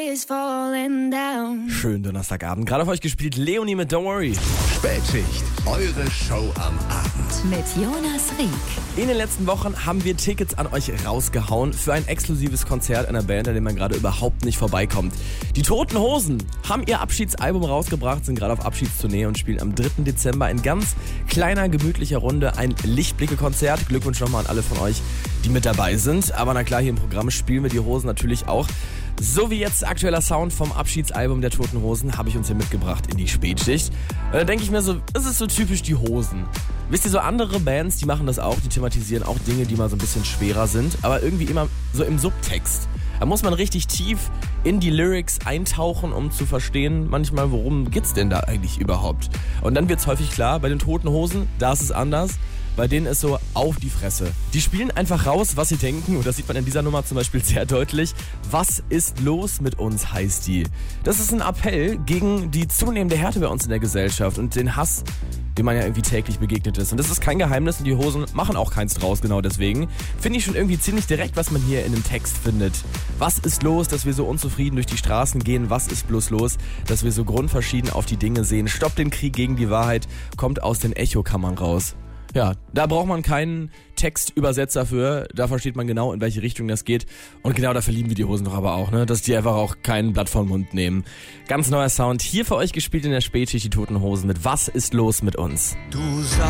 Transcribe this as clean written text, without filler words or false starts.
Schönen Donnerstagabend. Gerade auf euch gespielt Leonie mit Don't Worry. Spätschicht, eure Show am Abend. Mit Jonas Rieck. In den letzten Wochen haben wir Tickets an euch rausgehauen für ein exklusives Konzert einer Band, an dem man gerade überhaupt nicht vorbeikommt. Die Toten Hosen haben ihr Abschiedsalbum rausgebracht, sind gerade auf Abschiedstournee und spielen am 3. Dezember in ganz kleiner, gemütlicher Runde ein Lichtblicke-Konzert. Glückwunsch nochmal an alle von euch, die mit dabei sind. Aber na klar, hier im Programm spielen wir die Hosen natürlich auch. So wie jetzt aktueller Sound vom Abschiedsalbum der Toten Hosen habe ich uns hier mitgebracht in die Spätschicht. Und da denke ich mir so, das ist so typisch die Hosen. Wisst ihr, so andere Bands, die machen das auch, die thematisieren auch Dinge, die mal so ein bisschen schwerer sind, aber irgendwie immer so im Subtext. Da muss man richtig tief in die Lyrics eintauchen, um zu verstehen manchmal, worum geht's denn da eigentlich überhaupt. Und dann wird's häufig klar, bei den Toten Hosen, da ist es anders. Bei denen ist so auf die Fresse. Die spielen einfach raus, was sie denken. Und das sieht man in dieser Nummer zum Beispiel sehr deutlich. Was ist los mit uns, heißt die. Das ist ein Appell gegen die zunehmende Härte bei uns in der Gesellschaft und den Hass, dem man ja irgendwie täglich begegnet ist. Und das ist kein Geheimnis und die Hosen machen auch keins draus, genau deswegen. Finde ich schon irgendwie ziemlich direkt, was man hier in dem Text findet. Was ist los, dass wir so unzufrieden durch die Straßen gehen? Was ist bloß los, dass wir so grundverschieden auf die Dinge sehen? Stoppt den Krieg gegen die Wahrheit, kommt aus den Echokammern raus. Ja, da braucht man keinen Textübersetzer für, da versteht man genau, in welche Richtung das geht. Und genau dafür lieben wir die Hosen doch aber auch, ne? Dass die einfach auch kein Blatt vom Mund nehmen. Ganz neuer Sound, hier für euch gespielt in der Spätschicht, die Toten Hosen mit Was ist los mit uns? Du sagst